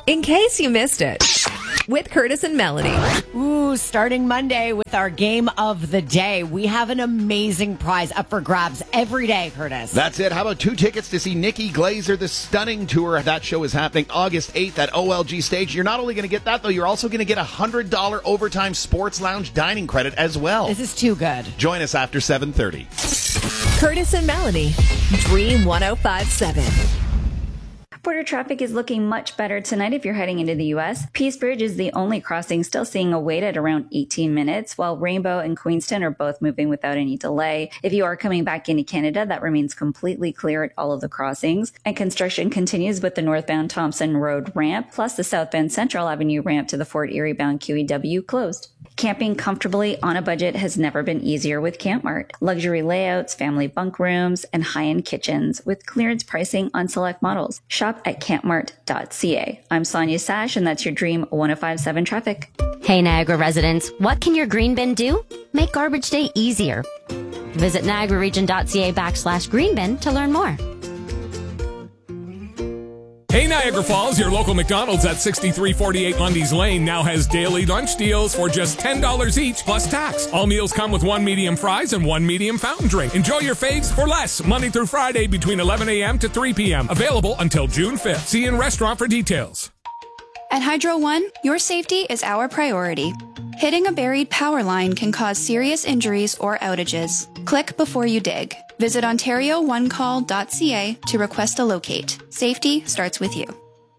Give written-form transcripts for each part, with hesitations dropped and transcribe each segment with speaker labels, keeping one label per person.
Speaker 1: In case you missed it, with Curtis and Melanie.
Speaker 2: Ooh, starting Monday with our game of the day. We have an amazing prize up for grabs every day, Curtis.
Speaker 3: That's it. How about 2 tickets to see Nikki Glaser, The Stunning Tour? That show is happening August 8th at OLG Stage. You're not only going to get that, though, you're also going to get a $100 Overtime Sports Lounge dining credit as well.
Speaker 2: This is too good.
Speaker 3: Join us after 7:30.
Speaker 1: Curtis and Melanie, Dream 105.7.
Speaker 4: Border traffic is looking much better tonight if you're heading into the U.S. Peace Bridge is the only crossing still seeing a wait at around 18 minutes, while Rainbow and Queenston are both moving without any delay. If you are coming back into Canada, that remains completely clear at all of the crossings. And construction continues with the northbound Thompson Road ramp, plus the southbound Central Avenue ramp to the Fort Erie bound QEW closed. Camping comfortably on a budget has never been easier with Camp Mart. Luxury layouts, family bunk rooms, and high-end kitchens with clearance pricing on select models. Shop at campmart.ca. I'm Sonia Sash, and that's your Dream 105.7 traffic.
Speaker 5: Hey, Niagara residents, what can your green bin do? Make garbage day easier. Visit niagararegion.ca/greenbin to learn more.
Speaker 6: Hey, Niagara Falls, your local McDonald's at 6348 Lundy's Lane now has daily lunch deals for just $10 each plus tax. All meals come with 1 medium fries and 1 medium fountain drink. Enjoy your faves for less, Monday through Friday between 11 a.m. to 3 p.m. Available until June 5th. See you in restaurant for details.
Speaker 7: At Hydro One, your safety is our priority. Hitting a buried power line can cause serious injuries or outages. Click before you dig. Visit OntarioOneCall.ca to request a locate. Safety starts with you.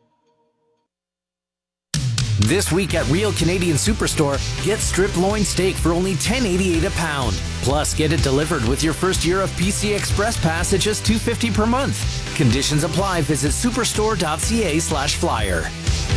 Speaker 8: This week at Real Canadian Superstore, get strip loin steak for only $10.88 a pound. Plus, get it delivered with your first year of PC Express Pass at just $2.50 per month. Conditions apply. Visit superstore.ca/flyer.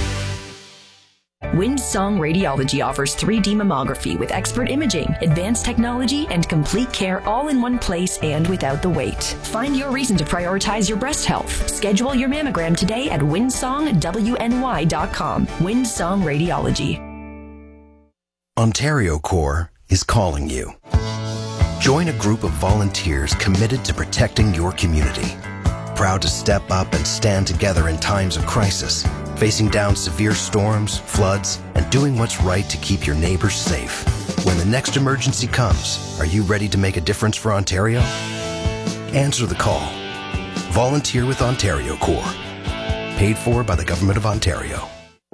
Speaker 9: Windsong Radiology offers 3D mammography with expert imaging, advanced technology, and complete care all in one place and without the wait. Find your reason to prioritize your breast health. Schedule your mammogram today at windsongwny.com. Windsong Radiology.
Speaker 10: Ontario Corps is calling you. Join a group of volunteers committed to protecting your community. Proud to step up and stand together in times of crisis, facing down severe storms, floods, and doing what's right to keep your neighbors safe. When the next emergency comes, are you ready to make a difference for Ontario? Answer the call. Volunteer with Ontario Corps. Paid for by the Government of Ontario.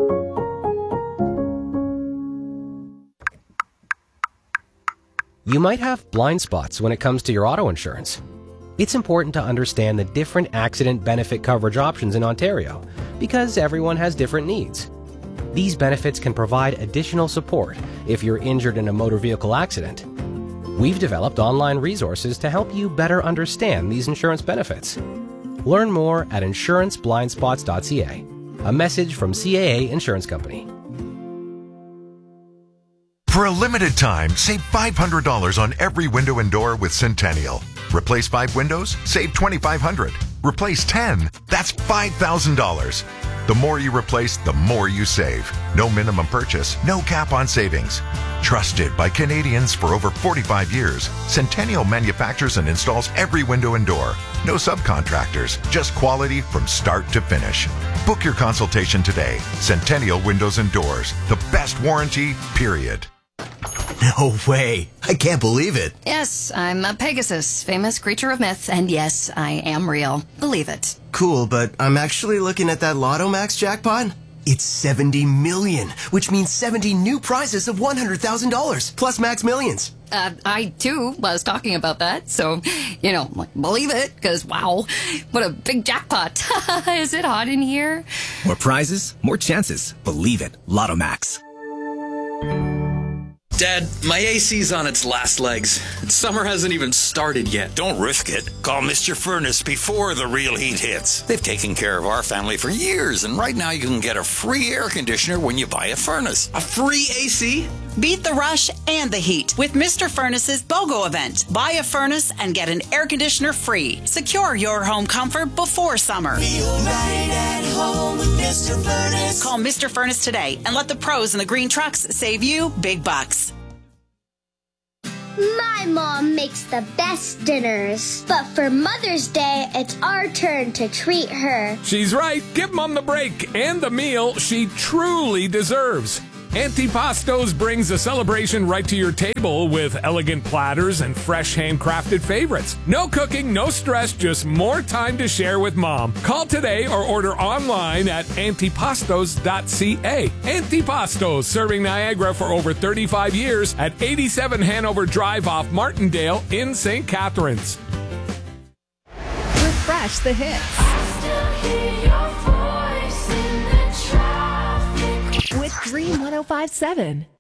Speaker 11: You might have blind spots when it comes to your auto insurance. It's important to understand the different accident benefit coverage options in Ontario because everyone has different needs. These benefits can provide additional support if you're injured in a motor vehicle accident. We've developed online resources to help you better understand these insurance benefits. Learn more at insuranceblindspots.ca. A message from CAA Insurance Company.
Speaker 12: For a limited time, save $500 on every window and door with Centennial. Replace 5 windows, save $2,500. Replace 10, that's $5,000. The more you replace, the more you save. No minimum purchase, no cap on savings. Trusted by Canadians for over 45 years, Centennial manufactures and installs every window and door. No subcontractors, just quality from start to finish. Book your consultation today. Centennial Windows and Doors, the best warranty, period.
Speaker 13: No way. I can't believe it.
Speaker 14: Yes, I'm a Pegasus, famous creature of myth, and yes, I am real. Believe it.
Speaker 13: Cool, but I'm actually looking at that Lotto Max jackpot. It's 70 million, which means 70 new prizes of $100,000, plus Max Millions.
Speaker 14: I, too, was talking about that, so, believe it, because, wow, what a big jackpot. Is it hot in here?
Speaker 15: More prizes, more chances. Believe it. Lotto Max.
Speaker 16: Dad, my AC's on its last legs. Summer hasn't even started yet.
Speaker 17: Don't risk it. Call Mr. Furnace before the real heat hits. They've taken care of our family for years, and right now you can get a free air conditioner when you buy a furnace.
Speaker 16: A free AC?
Speaker 18: Beat the rush and the heat with Mr. Furnace's BOGO event. Buy a furnace and get an air conditioner free. Secure your home comfort before summer.
Speaker 19: Feel right at home with Mr. Furnace.
Speaker 18: Call Mr. Furnace today and let the pros in the green trucks save you big bucks.
Speaker 20: My mom makes the best dinners. But for Mother's Day, it's our turn to treat her.
Speaker 6: She's right. Give Mom the break and the meal she truly deserves. Antipastos brings a celebration right to your table with elegant platters and fresh handcrafted favorites. No cooking, no stress, just more time to share with Mom. Call today or order online at antipastos.ca. Antipastos, serving Niagara for over 35 years at 87 Hanover Drive off Martindale in St. Catharines.
Speaker 1: Refresh the hits. With Dream 105.7.